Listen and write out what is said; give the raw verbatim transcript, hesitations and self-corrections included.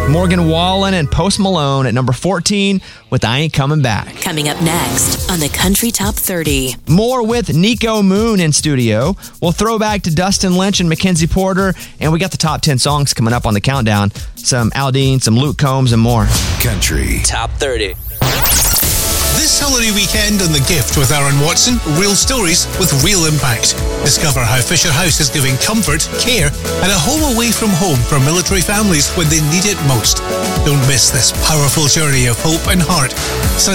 Morgan Wallen and Post Malone at number fourteen with I Ain't Coming Back. Coming up next on the Country Top thirty. More with Nico Moon in studio. We'll throw back to Dustin Lynch and Mackenzie Porter, and we got the top ten songs coming up on the countdown. Some Aldean, some Luke Combs, and more. Country Top thirty. This holiday weekend on The Gift with Aaron Watson, real stories with real impact. Discover how Fisher House is giving comfort, care, and a home away from home for military families when they need it most. Don't miss this powerful journey of hope and heart. Sunday